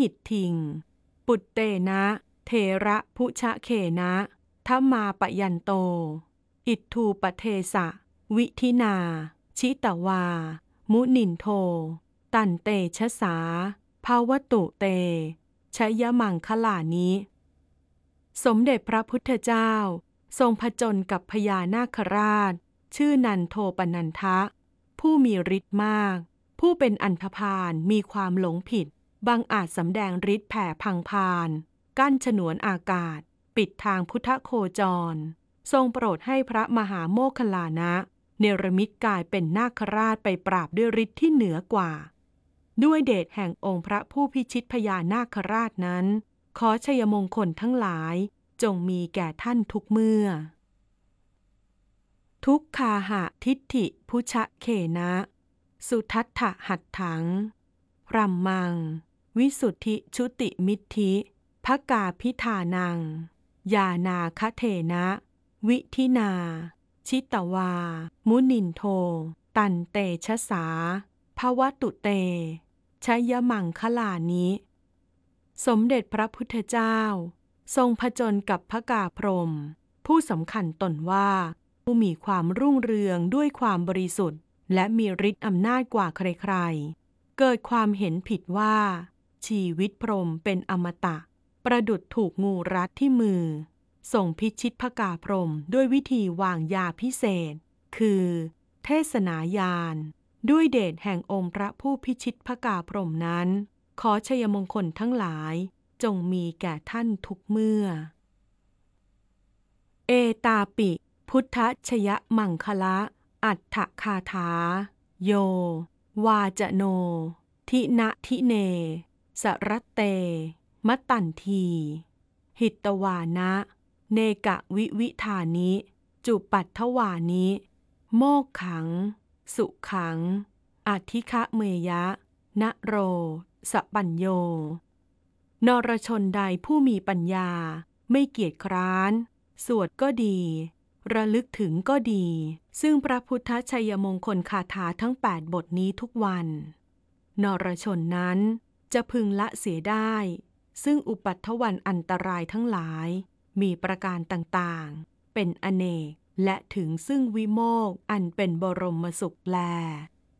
หิตทิงปุตเตนะเทระพุชะเขนะทัมมาปยันโตอิทธูปเทสะวิธินาชิตวามุนินโทตันเตชะสาภาวตุเตชยมังคลานิสมเด็จพระพุทธเจ้าทรงผจญกับพญานาคราชชื่อนันโทปนันทะผู้มีฤทธิ์มากผู้เป็นอันธพาลมีความหลงผิดบังอาจสำแดงฤทธิ์แผ่พังพานกั้นฉนวนอากาศปิดทางพุทธโคจรทรงโปรดให้พระมหาโมคคัลลานะเนรมิตกายเป็นนาคราชไปปราบด้วยฤทธิ์ที่เหนือกว่าด้วยเดชแห่งองค์พระผู้พิชิตพญานาคราชนั้นขอชัยมงคลทั้งหลายจงมีแก่ท่านทุกเมื่อทุกขาหะทิฏฐิพุชะเขนะสุทัฏฐหัตถังรัมมังวิสุทธิชุติมิทธิภกาพิธานังยานาคเทนะวิธินาชิตวามุนินโทตันเตชะสาภวตุเตชยมังคลานิสมเด็จพระพุทธเจ้าทรงผจญกับพระกาพรหมผู้สำคัญตนว่าผู้มีความรุ่งเรืองด้วยความบริสุทธิ์และมีฤทธิ์อำนาจกว่าใครๆเกิดความเห็นผิดว่าชีวิตพรหมเป็นอมตะประดุจถูกงูรัดที่มือทรงพิชิตพระกาพรหมด้วยวิธีวางยาพิเศษคือเทศนายานด้วยเดชแห่งองค์พระผู้พิชิตพระกาพรหมนั้นขอชัยมงคลทั้งหลายจงมีแก่ท่านทุกเมื่อเอตาปิพุทธชยมังคละอัฏฐคาถาโยวาจโนทินะทิเนสรัตเตมตตันทีหิตวานะเนกะวิวิธานิจุปัฏฐวานิโมกขังสุขังอธิคะเมยะนะโรสปัญโยนรชนใดผู้มีปัญญาไม่เกียจคร้านสวดก็ดีระลึกถึงก็ดีซึ่งพระพุทธชัยมงคลคาถาทั้ง8บทนี้ทุกวันนรชนนั้นจะพึงละเสียได้ซึ่งอุปัฏฐวันอันตรายทั้งหลายมีประการต่างๆเป็นอเนกและถึงซึ่งวิโมกข์อันเป็นบรมสุขแล